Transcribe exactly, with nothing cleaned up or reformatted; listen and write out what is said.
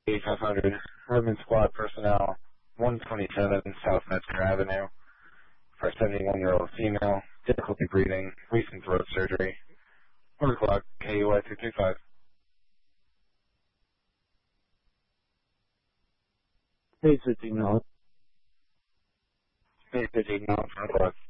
five hundred, Urban Squad personnel, one twenty-seven South Metzger Avenue, for a seventy-one-year-old female, difficulty breathing, recent throat surgery. One o'clock, K U I two two five. Hey, fifteen, no. Hey, fifteen, no, one o'clock.